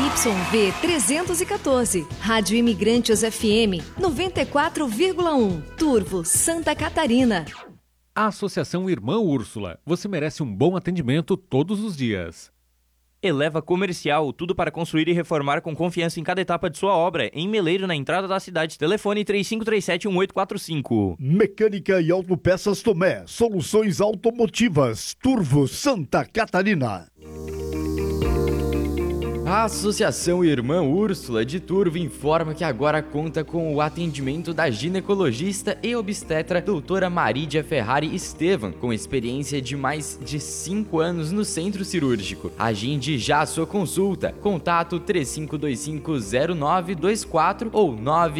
ZYV 314, Rádio Imigrantes FM 94,1, Turvo, Santa Catarina. Associação Irmã Úrsula, você merece um bom atendimento todos os dias. Eleva Comercial, tudo para construir e reformar com confiança em cada etapa de sua obra. Em Meleiro, na entrada da cidade. Telefone 3537-1845. Mecânica e Autopeças Tomé. Soluções automotivas. Turvo, Santa Catarina. A Associação Irmã Úrsula de Turvo informa que agora conta com o atendimento da ginecologista e obstetra doutora Marídia Ferrari Estevam, com experiência de mais de 5 anos no centro cirúrgico. Agende já a sua consulta. Contato 35250924 ou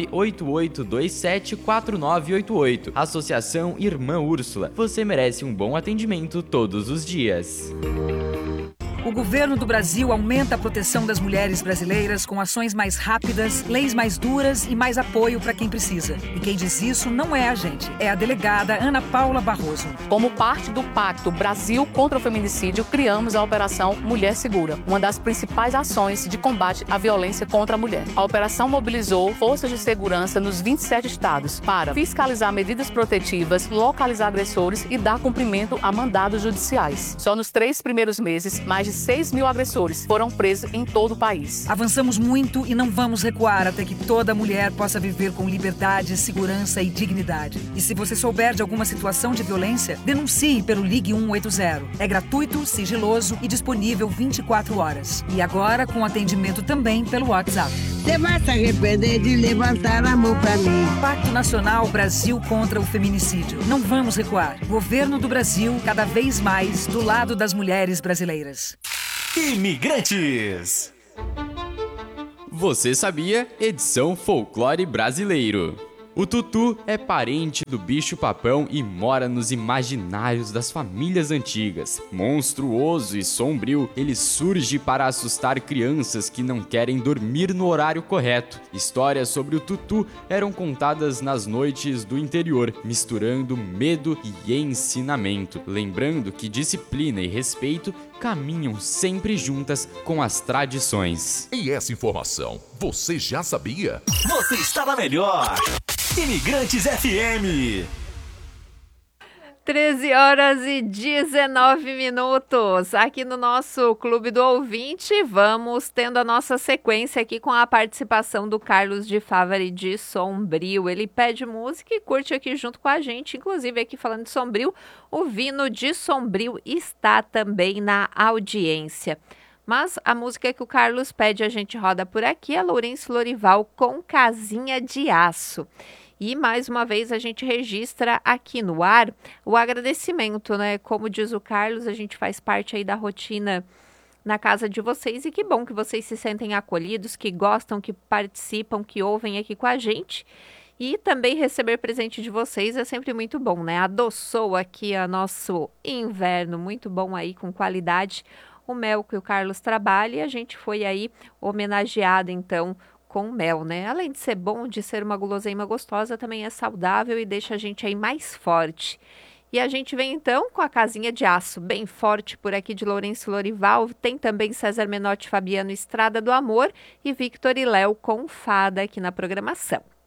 988274988. Associação Irmã Úrsula. Você merece um bom atendimento todos os dias. O governo do Brasil aumenta a proteção das mulheres brasileiras com ações mais rápidas, leis mais duras e mais apoio para quem precisa. E quem diz isso não é a gente, é a delegada Ana Paula Barroso. Como parte do Pacto Brasil contra o Feminicídio, criamos a Operação Mulher Segura, uma das principais ações de combate à violência contra a mulher. A operação mobilizou forças de segurança nos 27 estados para fiscalizar medidas protetivas, localizar agressores e dar cumprimento a mandados judiciais. Só nos 3 primeiros meses, mais de 6 mil agressores foram presos em todo o país. Avançamos muito e não vamos recuar até que toda mulher possa viver com liberdade, segurança e dignidade. E se você souber de alguma situação de violência, denuncie pelo Ligue 180. É gratuito, sigiloso e disponível 24 horas. E agora com atendimento também pelo WhatsApp. Você vai se arrepender de levantar a mão pra mim. Pacto Nacional Brasil contra o Feminicídio. Não vamos recuar. Governo do Brasil, cada vez mais do lado das mulheres brasileiras. Imigrantes. Você sabia? Edição Folclore Brasileiro. O tutu é parente do bicho-papão e mora nos imaginários das famílias antigas. Monstruoso e sombrio, ele surge para assustar crianças que não querem dormir no horário correto. Histórias sobre o tutu eram contadas nas noites do interior, misturando medo e ensinamento. Lembrando que disciplina e respeito caminham sempre juntas com as tradições. E essa informação, você já sabia? Você está na melhor! Imigrantes FM. 13h19. Aqui no nosso Clube do Ouvinte, vamos tendo a nossa sequência aqui com a participação do Carlos de Favari de Sombrio. Ele pede música e curte aqui junto com a gente. Inclusive, aqui falando de Sombrio, o Vino de Sombrio está também na audiência. Mas a música que o Carlos pede, a gente roda por aqui, é Lourenço Lorival com Casinha de Aço. E, mais uma vez, a gente registra aqui no ar o agradecimento, né? Como diz o Carlos, a gente faz parte aí da rotina na casa de vocês e que bom que vocês se sentem acolhidos, que gostam, que participam, que ouvem aqui com a gente. E também receber presente de vocês é sempre muito bom, né? Adoçou aqui a nosso inverno, muito bom aí, com qualidade, o mel que o Carlos trabalha e a gente foi aí homenageado, então, com mel, né? Além de ser bom, de ser uma guloseima gostosa, também é saudável e deixa a gente aí mais forte. E a gente vem então com a Casinha de Aço, bem forte por aqui de Lourenço Lorival. Tem também César Menotti, Fabiano Estrada do Amor e Victor e Léo com Fada aqui na programação.